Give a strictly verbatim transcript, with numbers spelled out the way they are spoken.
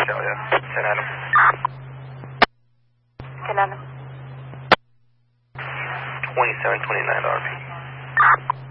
Hotel, yeah. Saint Adam. Saint Adam. twenty-seven twenty-nine R P.